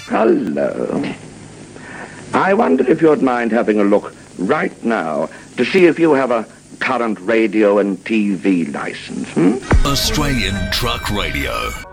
Hello. I wonder if you'd mind having a look right now to see if you have a current radio and TV license, Australian Truck Radio.